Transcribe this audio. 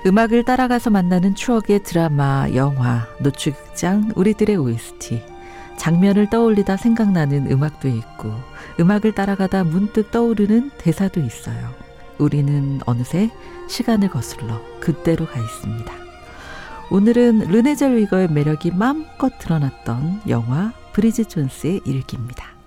음악을 따라가서 만나는 추억의 드라마, 영화, 노출극장, 우리들의 OST. 장면을 떠올리다 생각나는 음악도 있고 음악을 따라가다 문득 떠오르는 대사도 있어요. 우리는 어느새 시간을 거슬러 그때로 가 있습니다. 오늘은 르네 젤위거의 매력이 마음껏 드러났던 영화 브리짓 존스의 일기입니다.